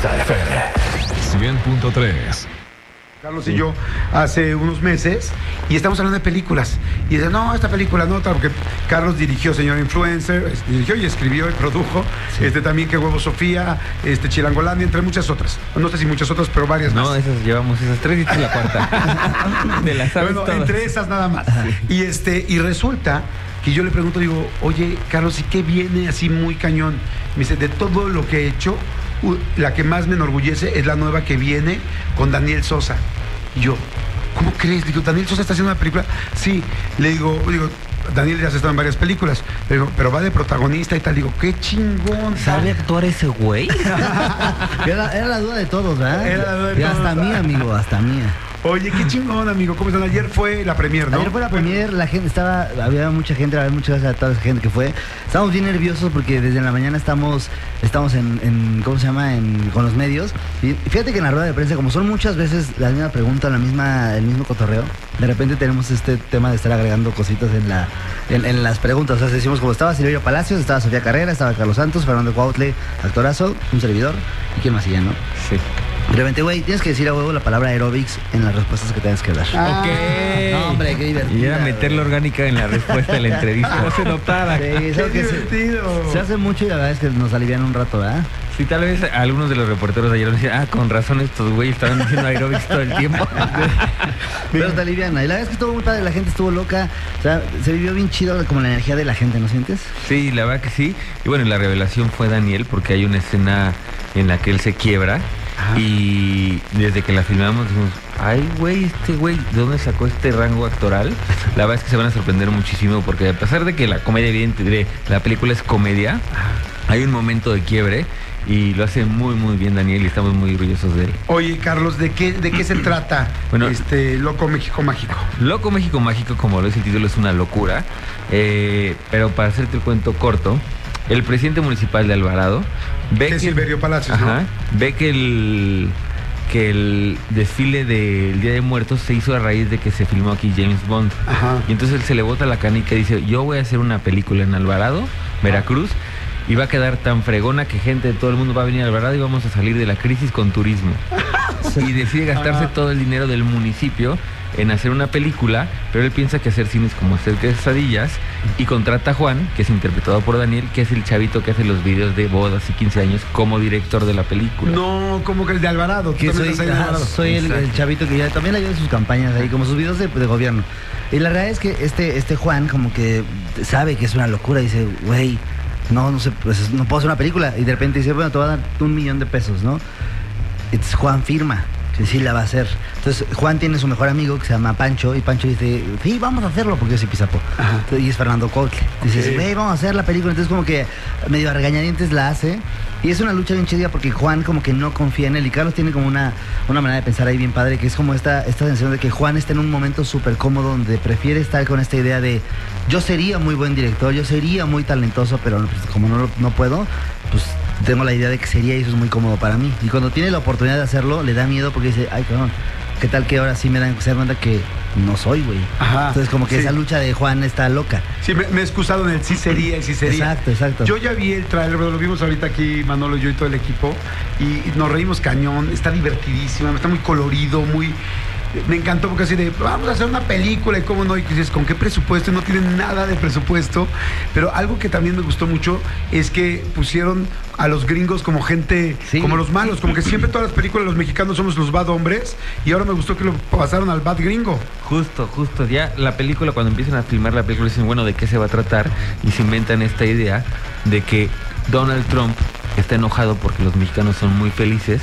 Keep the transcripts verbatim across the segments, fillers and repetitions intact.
Exa F M cien punto tres. Carlos y yo hace unos meses y estamos hablando de películas y dice, no, esta película no, porque Carlos dirigió Señor Influencer, dirigió y escribió y produjo, sí. este también que Huevo Sofía, este Chilangolandia, entre muchas otras, no sé si muchas otras, pero varias no, más. No, esas llevamos esas tres y esta es la cuarta. De las sabes bueno, todas. Entre esas nada más. Sí. Y este, y resulta que yo le pregunto, digo, oye, Carlos, ¿y qué viene así muy cañón? Me dice, de todo lo que he hecho, la que más me enorgullece es la nueva que viene con Daniel Sosa. Y yo, ¿cómo crees? Digo, ¿Daniel Sosa está haciendo una película? Sí. Le digo, digo, Daniel ya has estado en varias películas, pero, pero va de protagonista y tal. Digo, qué chingón. ¿Sabe actuar ese güey? era, era la duda de todos, ¿verdad? Era la duda de y todos. Hasta mía, amigo, hasta mía. Oye, qué chingón, amigo. ¿Cómo están? Ayer fue la premier, ¿no? Ayer fue la premier, la gente estaba, había mucha gente, había muchas gracias a toda esa gente que fue. Estamos bien nerviosos porque desde la mañana estamos, estamos en, en ¿cómo se llama? En, con los medios. Y fíjate que en la rueda de prensa, como son muchas veces la misma pregunta, la misma, el mismo cotorreo, de repente tenemos este tema de estar agregando cositas en la, en, en las preguntas. O sea, decimos como estaba Silverio Palacios, estaba Sofía Carrera, estaba Carlos Santos, Fernando Cuautle, actorazo, un servidor, y quién más ya, ¿no? Sí. De repente, güey, tienes que decir a huevo la palabra aerobics en las respuestas que tengas que dar. Ah, ok. No, hombre, qué divertido. Y era meterla orgánica en la respuesta de la entrevista. No se notara. Sí, qué divertido. Se, se hace mucho y la verdad es que nos alivian un rato, ¿verdad? Sí, tal vez algunos de los reporteros ayer decían, ah, con razón estos güeyes estaban diciendo aerobics todo el tiempo. Pero te alivian. Y la verdad es que estuvo muy padre, la gente estuvo loca. O sea, se vivió bien chido como la energía de la gente, ¿no sientes? Sí, la verdad que sí. Y bueno, la revelación fue Daniel, porque hay una escena en la que él se quiebra. Ajá. Y desde que la filmamos dijimos, ay güey, este güey, ¿de dónde sacó este rango actoral? La verdad es que se van a sorprender muchísimo porque a pesar de que la comedia, evidente, la película es comedia, hay un momento de quiebre y lo hace muy muy bien Daniel y estamos muy orgullosos de él. Oye, Carlos, ¿de qué, de qué se trata bueno, este Loco México Mágico? Loco México Mágico, como lo dice el título, es una locura, eh, pero para hacerte el cuento corto, el presidente municipal de Alvarado ve que, que Silverio Palacios, ajá, ¿no? Ve que el que el desfile del Día de Muertos se hizo a raíz de que se filmó aquí James Bond. Ajá. Y entonces él se le bota la canica y dice, yo voy a hacer una película en Alvarado, Veracruz, y va a quedar tan fregona que gente de todo el mundo va a venir a Alvarado y vamos a salir de la crisis con turismo. Y decide gastarse Ajá. todo el dinero del municipio en hacer una película, pero él piensa que hacer cine es como hacer quesadillas y contrata a Juan, que es interpretado por Daniel, que es el chavito que hace los videos de bodas y quince años como director de la película. No, como que el de Alvarado. Que soy, ahí ajá, Alvarado. soy el, el chavito que ya también ayuda en sus campañas ahí, como sus videos de, de gobierno. Y la verdad es que este, este Juan como que sabe que es una locura, dice, güey, no, no sé, pues no puedo hacer una película. Y de repente dice, bueno, te voy a dar un millón de pesos, ¿no? Entonces Juan firma. Que sí la va a hacer. Entonces Juan tiene su mejor amigo que se llama Pancho y Pancho dice, sí, vamos a hacerlo, porque yo soy pisapo. Entonces, y es Fernando Cuautle. Dice, okay. Güey, vamos a hacer la película. Entonces como que medio a regañadientes la hace. Y es una lucha bien chida porque Juan como que no confía en él. Y Carlos tiene como una, una manera de pensar ahí bien padre, que es como esta, esta sensación de que Juan está en un momento súper cómodo donde prefiere estar con esta idea de yo sería muy buen director, yo sería muy talentoso, pero pues, como no, no puedo, pues tengo la idea de que sería y eso es muy cómodo para mí. Y cuando tiene la oportunidad de hacerlo, le da miedo porque dice, ay, cabrón, ¿qué tal que ahora sí me dan que se dan cuenta que no soy, güey? Entonces como que sí. Esa lucha de Juan está loca. Sí, me, me he excusado en el sí sería y sí sería. Exacto, exacto. Yo ya vi el trailer, lo vimos ahorita aquí Manolo, yo y todo el equipo, y nos reímos cañón, está divertidísima, está muy colorido, muy... Me encantó porque así de, vamos a hacer una película y cómo no, y dices, ¿con qué presupuesto? No tienen nada de presupuesto, pero algo que también me gustó mucho es que pusieron a los gringos como gente, sí. como los malos, como que siempre todas las películas los mexicanos somos los bad hombres, y ahora me gustó que lo pasaron al bad gringo. Justo, justo, ya la película, cuando empiezan a filmar la película, dicen, bueno, ¿de qué se va a tratar? Y se inventan esta idea de que Donald Trump está enojado porque los mexicanos son muy felices,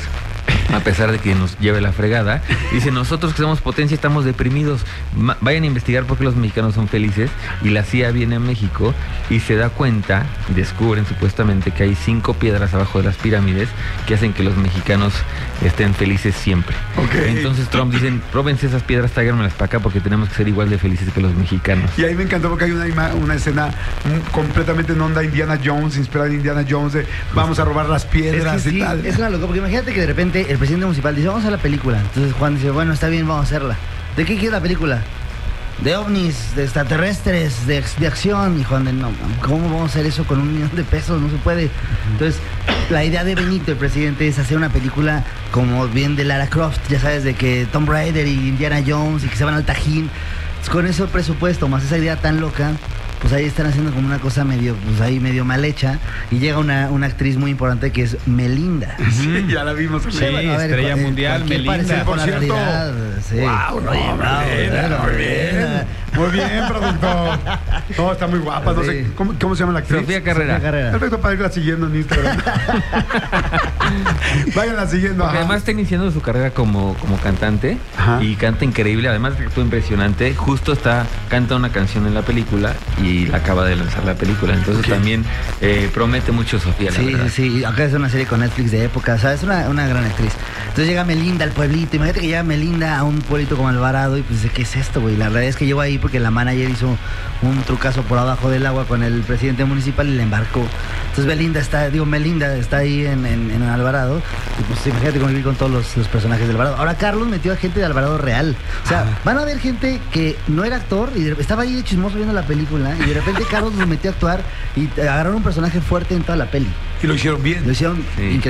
a pesar de que nos lleve la fregada. Dice, nosotros que somos potencia estamos deprimidos, Ma- vayan a investigar por qué los mexicanos son felices. Y la C I A viene a México y se da cuenta, descubren supuestamente que hay cinco piedras abajo de las pirámides que hacen que los mexicanos estén felices siempre. Okay. Entonces Trump dicen, róbense esas piedras, tráiganmelas para acá porque tenemos que ser igual de felices que los mexicanos. Y ahí me encantó porque hay una, ima- una escena mm, completamente en onda Indiana Jones, inspirada en Indiana Jones, de vamos a robar las piedras es que y sí, tal. Es una locura, porque imagínate que de repente el presidente municipal dice, vamos a hacer la película. Entonces Juan dice, bueno, está bien, vamos a hacerla. ¿De qué quiere la película? De ovnis, de extraterrestres, de, de acción. Y Juan de, no, ¿cómo vamos a hacer eso con un millón de pesos? No se puede. Entonces, la idea de Benito, el presidente, es hacer una película como bien de Lara Croft, ya sabes, de que Tomb Raider y Indiana Jones y que se van al Tajín. Entonces, con ese presupuesto, más esa idea tan loca, pues ahí están haciendo como una cosa medio, pues ahí medio mal hecha, y llega una, una actriz muy importante que es Melinda. Sí, ya la vimos. Sí, bueno, a ver, estrella eh, mundial, cualquier Melinda. parecido con Por la cierto, realidad, sí. Wow, no, Oye, muy bravo, bien, bueno, muy bien. Muy bien, productor. No, está muy guapa. No sé, Sí. ¿cómo, ¿cómo se llama la actriz? Sofía Carrera. Sofía Carrera. Perfecto para irla siguiendo en Instagram. Váyanla siguiendo. Porque ajá. además está iniciando su carrera como, como cantante Ajá. y canta increíble, además de que actúa impresionante, justo está, canta una canción en la película y la acaba de lanzar la película, entonces Ok. también eh, promete mucho Sofía, la Sí, verdad. sí, sí, acá es una serie con Netflix de época, o sea, es una, una gran actriz. Entonces llega Melinda al pueblito, imagínate que llega Melinda a un pueblito como Alvarado y pues dice, ¿qué es esto, güey? La realidad es que llegó ahí porque la manager hizo un trucazo por abajo del agua con el presidente municipal y la embarcó. Entonces Belinda está, digo, Melinda está ahí en, en, en Alvarado y pues imagínate convivir con todos los, los personajes de Alvarado. Ahora Carlos metió a gente de Alvarado real. O sea, Ah. van a ver gente que no era actor y de- estaba ahí de chismoso viendo la película y de repente Carlos los metió a actuar y agarraron un personaje fuerte en toda la peli. Y lo hicieron bien. Lo hicieron Sí. increíble.